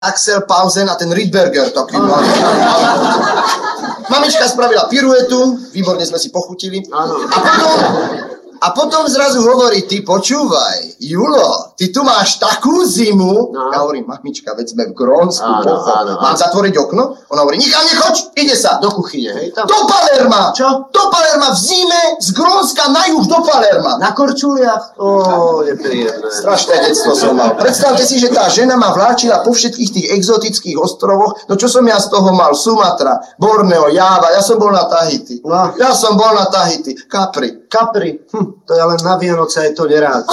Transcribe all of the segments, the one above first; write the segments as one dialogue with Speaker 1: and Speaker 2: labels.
Speaker 1: Axel Pausen a ten Rydberger taký. Mamička spravila piruetu, výborne sme si pochutili. A potom zrazu hovorí, ty počúvaj, Julo, ty tu máš takú zimu. Ja hovorím, mamička, veď sme v Grónsku, mám zatvoriť okno? Ona hovorí, nikam nechoď, ide sa.
Speaker 2: Do kuchyne, hej? Tam.
Speaker 1: Do Palerma.
Speaker 2: Čo?
Speaker 1: Do Palerma v zime, z Grónska na juh do Palerma.
Speaker 2: Na korčuliach? Nepríjemné.
Speaker 1: Strašné detstvo som mal. Predstavte si, že tá žena ma vláčila po všetkých tých exotických ostrovoch. No čo som ja z toho mal? Sumatra, Borneo, Java, ja som bol na Tahiti.
Speaker 2: No.
Speaker 1: Ja som bol na Tahiti. Capri.
Speaker 2: To ja len na Vianoce aj to nerád.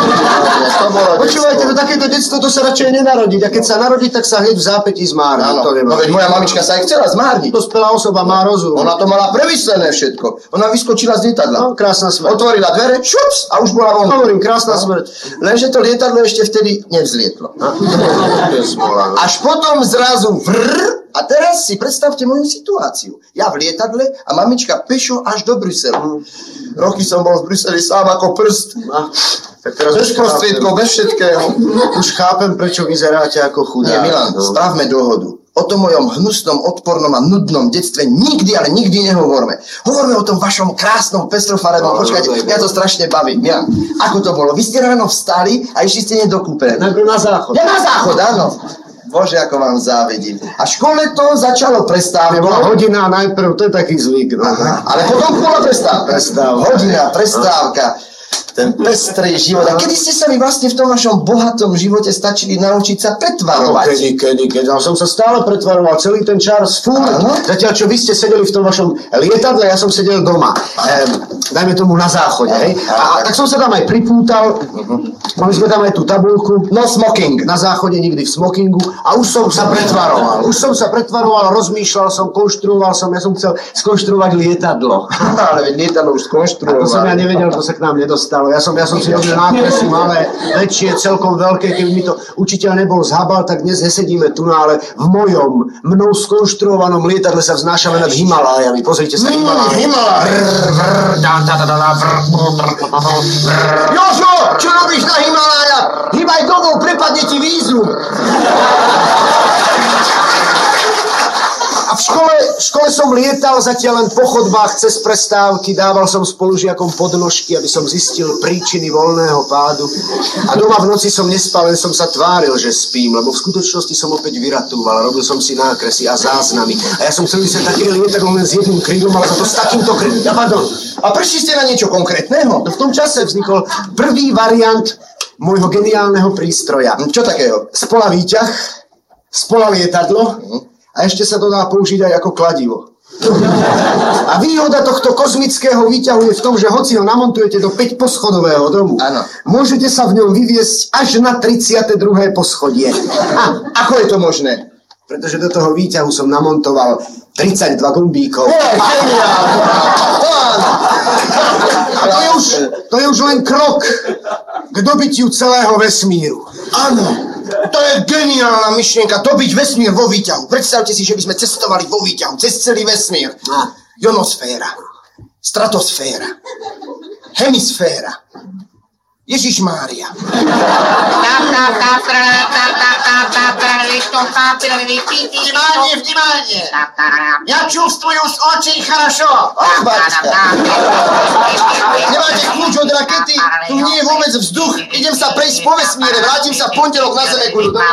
Speaker 2: Počúvajte, no takéto detstvo to sa radšej nenarodiť. A keď sa narodí, tak sa hneď v zápätí zmárni.
Speaker 1: No veď moja mamička sa aj chcela zmárniť.
Speaker 2: Dospelá osoba má rozum.
Speaker 1: Ona to mala premyslené všetko. Ona vyskočila z lietadla.
Speaker 2: No, krásna smrť.
Speaker 1: Otvorila dvere, šups, a už bola von.
Speaker 2: Hovorím, krásna smrť.
Speaker 1: Lenže to lietadlo ešte vtedy nevzlietlo. Až potom zrazu a teraz si predstavte moju situáciu. Ja v lietadle a mamička pešo až do Bruselu. Roky som bol v Bruseli sám ako prst.
Speaker 2: Tak teraz
Speaker 1: bez prostriedkov, bez všetkého.
Speaker 2: Už chápem, prečo vyzeráte ako chudák.
Speaker 1: Nie, Milan, spravme dohodu. O tom mojom hnusnom, odpornom a nudnom detstve nikdy, ale nikdy nehovorme. Hovorme o tom vašom krásnom, pestrofarebnom. Počkajte, mňa to strašne baví. Milan, ako to bolo? Vy ste ráno vstali a išli ste hneď do kúpeľne.
Speaker 2: Na záchod.
Speaker 1: Ja na záchod, áno. Bože, ako vám závidím. A v škole to začalo prestávkou.
Speaker 2: Bola hodina najprv, to je taký zvyk. No.
Speaker 1: Ale potom bola prestávka. Hodina, prestávka. Ten pestrý život. A kedy ste sa mi vlastne v tom vašom bohatom živote stačili naučiť sa pretvarovať?
Speaker 2: Kedy. Ja som sa stále pretvaroval celý ten čas. Zatiaľ, čo vy ste sedeli v tom vašom lietadle, ja som sedel doma. Dajme tomu na záchode. A tak som sa tam aj pripútal. Mali sme tam aj tú tabuľku.
Speaker 1: No smoking.
Speaker 2: Na záchode nikdy v smokingu. A už som sa pretvaroval. Rozmýšľal som, konštruoval som. Ja som chcel skonštruovať lietadlo.
Speaker 1: Ale veď lietadlo už skonštruoval.
Speaker 2: To som ja nevedel, to sa k nám nedostalo. Ja som si robil nákresy malé, väčšie, celkom veľké. Keby mi to učiteľ nebol zhabal, tak dnes nesedíme tu, ale v mnou skonštruovanom lietadle sa vznášame nad Himalájami. Pozrite sa,
Speaker 1: Jožo, čo robíš na Himalájach? Hýbaj domov, prepadne ti vízum.
Speaker 2: A v škole som lietal zatiaľ len po chodbách cez prestávky, dával som spolužiakom podnožky, aby som zistil príčiny voľného pádu. A doma v noci som nespal, len som sa tváril, že spím, lebo v skutočnosti som opäť vyratúval, robil som si nákresy a záznamy. A ja som chcel vysať taký lietadlo len s jedným krídlom, ale za to s takýmto krídlom.
Speaker 1: A prešli ste na niečo konkrétneho?
Speaker 2: No v tom čase vznikol prvý variant môjho geniálneho prístroja.
Speaker 1: Čo takého?
Speaker 2: Spola výťah, spola lietadlo. A ešte sa to dá použiť aj ako kladivo. A výhoda tohto kozmického výťahu je v tom, že hoci ho namontujete do 5-poschodového domu, môžete sa v ňom vyviesť až na 32. poschodie.
Speaker 1: A ako je to možné?
Speaker 2: Pretože do toho výťahu som namontoval 32 gumbíkov. A to je už len krok k dobytiu celého vesmíru.
Speaker 1: Áno. To je geniálna myšlienka, dobiť vesmír vo výťahu. Predstavte si, že by sme cestovali vo výťahu cez celý vesmír. Ionosféra, stratosféra, hemisféra, Ježišmária. Vnímanie. Ja čувствую z očí хорошо. Nemáte kľúč od rakety? Tu nie je vôbec vzduch. Idem sa prejsť po vesmíre. Vrátim sa v pondelok na Zeme.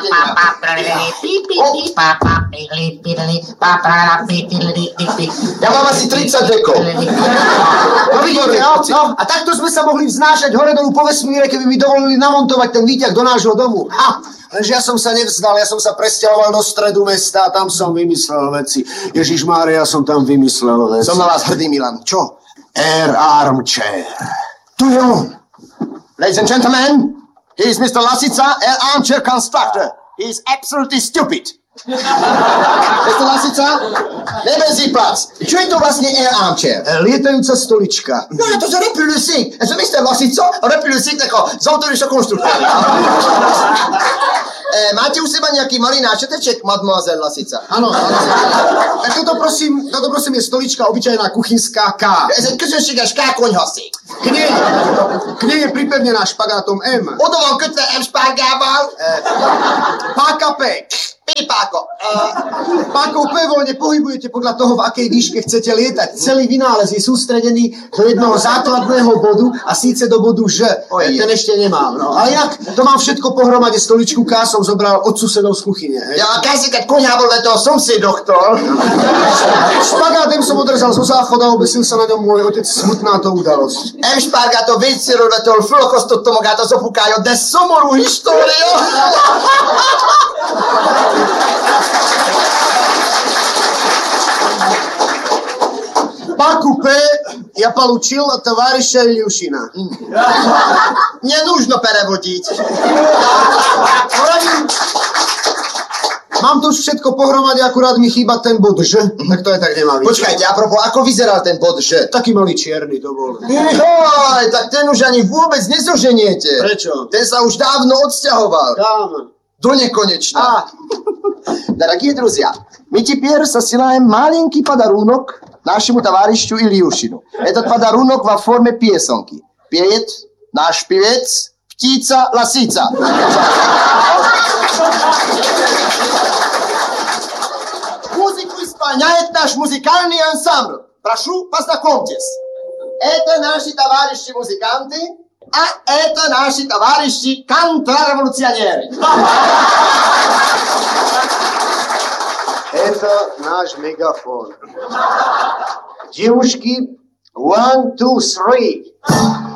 Speaker 1: Ja mám asi 30 dekov.
Speaker 2: A takto sme sa mohli vznášať hore dolu po vesmíre, keby mi dovolili namontovať ten výťah do nášho domu. Lenže ja som sa nevzdal, ja som sa presťahoval do stredu mesta a tam som vymyslel veci. Ježišmária, ja som tam vymyslel veci.
Speaker 1: Som na vás hrdý, Milan. Čo?
Speaker 2: Air Armchair.
Speaker 1: Tu je on. Ladies and gentlemen, he is Mr. Lasica, Air Armchair Constructor. He is absolutely stupid. Mr. Lasica, nehmen Sie Platz. Čo je to vlastne Air Armchair?
Speaker 2: Lietajúca stolička.
Speaker 1: No, to je repulsik. Je to Mr. Lasica, repulsik tako z autoryšo konštruktory. Máte u seba nejaký malý náčeteček, mademoiselle Lasica?
Speaker 2: Áno. Tak toto prosím je stolička, obyčajná kuchynská K.
Speaker 1: Közönséges K konyhaszék.
Speaker 2: K nej je pripevnená špagátom M.
Speaker 1: Oda van kötve M spárgával.
Speaker 2: Pákapek.
Speaker 1: Pípáko.
Speaker 2: Pákov voľne pohybujete podľa toho, v akej výške chcete lietať. Celý vynález je sústredený do jednoho základného bodu a síce do bodu Ž. Ten ešte nemám. No. Ale jak? To mám všetko pohromade, stoličku K som zobral od susedov z kuchyne. Hej.
Speaker 1: Ja, kaj si keď koňa bol toho som si doktor.
Speaker 2: Špagátem som odrezal zo záchoda a obesil sa na ňom môj otec. Smutná to udalosť.
Speaker 1: Špargato vizziero vetől fölakasztottam magát az apukája, de szomorú história.
Speaker 2: Paku P я получил от товарища Ильюшина.
Speaker 1: Не нужно переводить.
Speaker 2: Mám to už všetko pohromade, akurát mi chýba ten bod Ž. Tak to je tak nemá byť.
Speaker 1: Počkajte, apropos, ako vyzeral ten bod Ž?
Speaker 2: Taký malý čierny to bol.
Speaker 1: Joj, tak ten už ani vôbec nezoženiete.
Speaker 2: Причем?
Speaker 1: Ten sa už dávno odsťahoval.
Speaker 2: Там.
Speaker 1: До неконечно. Дорогие друзья, мы теперь сосылаем маленький подарунок нашему товарищу Ильюшину. Этот подарунок во форме песенки. Пеет наш певец Птица-лосица. Музыку исполняет наш музыкальный ансамбль. Прошу, познакомьтесь. Это наши товарищи-музыканты, а это наши товарищи контрреволюционеры.
Speaker 2: Это наш мегафон. Девушки, 1, 2, 3.